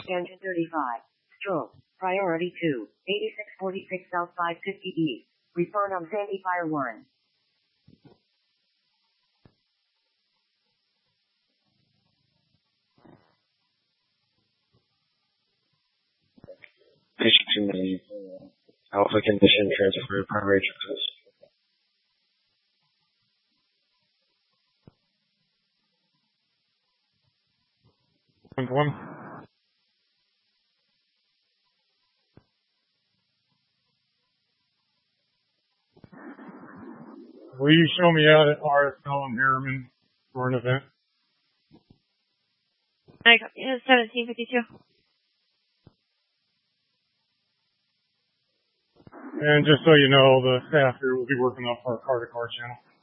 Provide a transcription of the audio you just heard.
Engine 35. Stroke. Priority 2. 8646 South 550 East. Return on Sandy Fire 1. Patient 2 may alpha condition transfer primary transfer. 1. Will you show me out at RSL in Harriman for an event? I got 1752. And just so you know, the staff here will be working off our car-to-car channel.